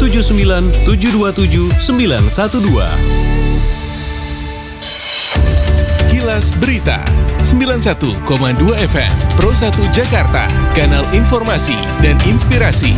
79 727 912. Kilas Berita 91,2 FM Pro 1 Jakarta, kanal informasi dan inspirasi.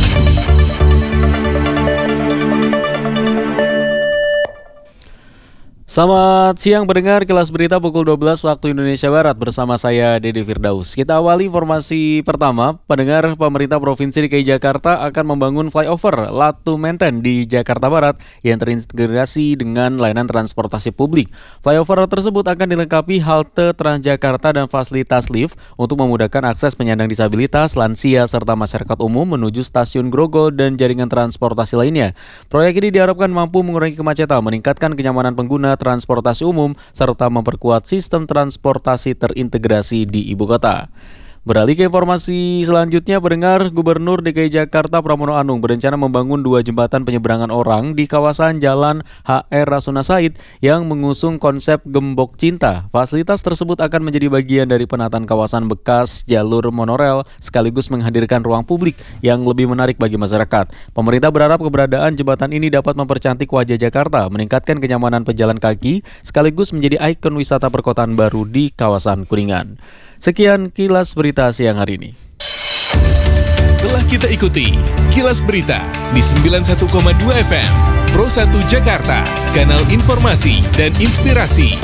Selamat siang pendengar, Kilas Berita pukul 12 waktu Indonesia Barat bersama saya Dede Firdaus. Kita awali informasi pertama. Pendengar, pemerintah Provinsi DKI Jakarta akan membangun flyover Latu Menten di Jakarta Barat yang terintegrasi dengan layanan transportasi publik. Flyover tersebut akan dilengkapi halte Transjakarta dan fasilitas lift untuk memudahkan akses penyandang disabilitas, lansia, serta masyarakat umum menuju stasiun Grogol dan jaringan transportasi lainnya. Proyek ini diharapkan mampu mengurangi kemacetan, meningkatkan kenyamanan pengguna transportasi umum, serta memperkuat sistem transportasi terintegrasi di ibu kota. Beralih ke informasi selanjutnya, pendengar, Gubernur DKI Jakarta Pramono Anung berencana membangun 2 jembatan penyeberangan orang di kawasan Jalan HR Rasuna Said yang mengusung konsep Gembok Cinta. Fasilitas tersebut akan menjadi bagian dari penataan kawasan bekas jalur monorel sekaligus menghadirkan ruang publik yang lebih menarik bagi masyarakat. Pemerintah berharap keberadaan jembatan ini dapat mempercantik wajah Jakarta, meningkatkan kenyamanan pejalan kaki, sekaligus menjadi ikon wisata perkotaan baru di kawasan Kuningan. Sekian Kilas Berita siang hari ini. Telah kita ikuti Kilas Berita di 91,2 FM Pro 1 Jakarta, kanal informasi dan inspirasi.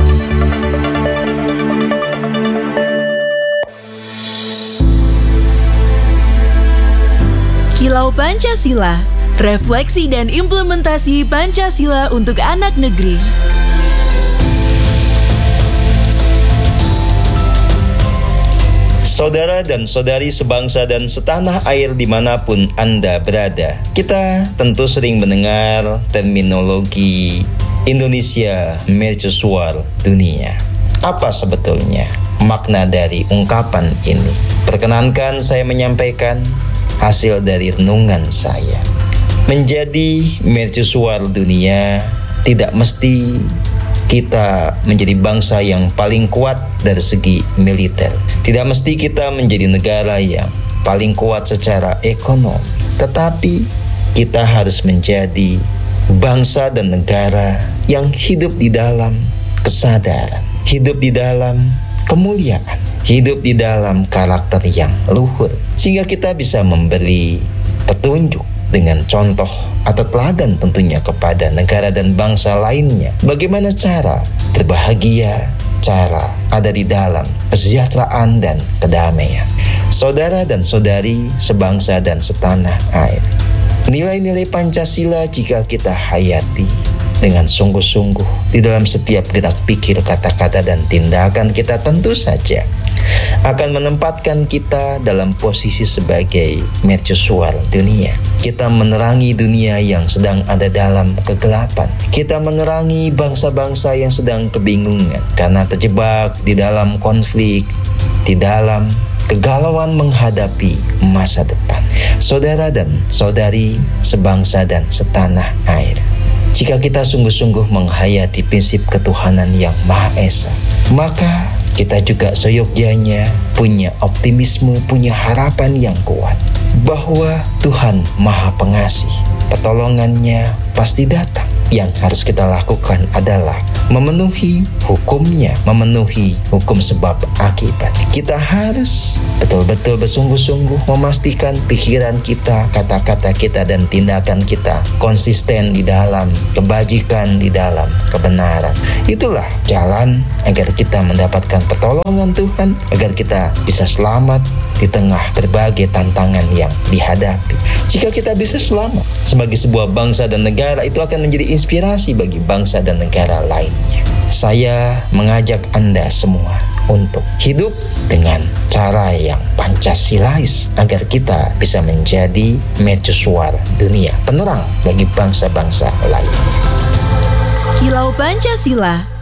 Kilau Pancasila, refleksi dan implementasi Pancasila untuk anak negeri. Saudara dan saudari sebangsa dan setanah air dimanapun Anda berada, kita tentu sering mendengar terminologi Indonesia Mercusuar Dunia. Apa sebetulnya makna dari ungkapan ini? Perkenankan saya menyampaikan hasil dari renungan saya. Menjadi Mercusuar Dunia tidak mesti kita menjadi bangsa yang paling kuat dari segi militer. Tidak mesti kita menjadi negara yang paling kuat secara ekonomi. Tetapi kita harus menjadi bangsa dan negara yang hidup di dalam kesadaran, hidup di dalam kemuliaan, hidup di dalam karakter yang luhur. Sehingga kita bisa memberi petunjuk dengan contoh atau teladan tentunya kepada negara dan bangsa lainnya. Bagaimana cara berbahagia, cara ada di dalam kesejahteraan dan kedamaian. Saudara dan saudari sebangsa dan setanah air, nilai-nilai Pancasila jika kita hayati dengan sungguh-sungguh di dalam setiap gerak pikir, kata-kata, dan tindakan kita, tentu saja akan menempatkan kita dalam posisi sebagai mercusuar dunia. Kita menerangi dunia yang sedang ada dalam kegelapan. Kita menerangi bangsa-bangsa yang sedang kebingungan karena terjebak di dalam konflik, di dalam kegalauan menghadapi masa depan. Saudara dan saudari sebangsa dan setanah air, jika kita sungguh-sungguh menghayati prinsip ketuhanan yang Maha Esa, maka kita juga seyogyanya punya optimisme, punya harapan yang kuat bahwa Tuhan Maha Pengasih, pertolongannya pasti datang. Yang harus kita lakukan adalah memenuhi hukumnya, memenuhi hukum sebab akibat. Kita harus betul-betul bersungguh-sungguh memastikan pikiran kita, kata-kata kita, dan tindakan kita konsisten di dalam kebajikan, di dalam kebenaran. Itulah jalan agar kita mendapatkan pertolongan Tuhan, agar kita bisa selamat di tengah berbagai tantangan yang dihadapi. Jika kita bisa selamat sebagai sebuah bangsa dan negara, itu akan menjadi inspirasi bagi bangsa dan negara lainnya. Saya mengajak Anda semua untuk hidup dengan cara yang Pancasilais agar kita bisa menjadi mercusuar dunia, penerang bagi bangsa-bangsa lainnya. Kilau Pancasila,